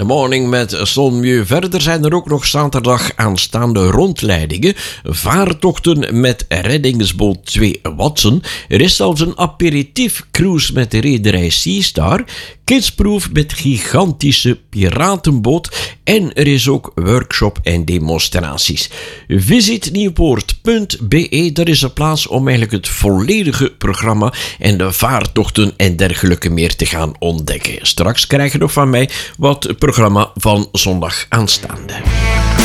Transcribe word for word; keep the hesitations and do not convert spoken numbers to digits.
de morning met Sonmieu. Verder zijn er ook nog zaterdag aanstaande rondleidingen, vaartochten met reddingsboot twee Watson. Er is zelfs een aperitiefcruise met de rederij Seastar, kidsproof met gigantische piratenboot en er is ook workshop en demonstraties. Visit nieuwpoort punt b e, daar is een plaats om eigenlijk het volledige programma en de vaartochten en dergelijke meer te gaan ontdekken. Straks krijg je nog van mij wat programma van zondag aanstaande.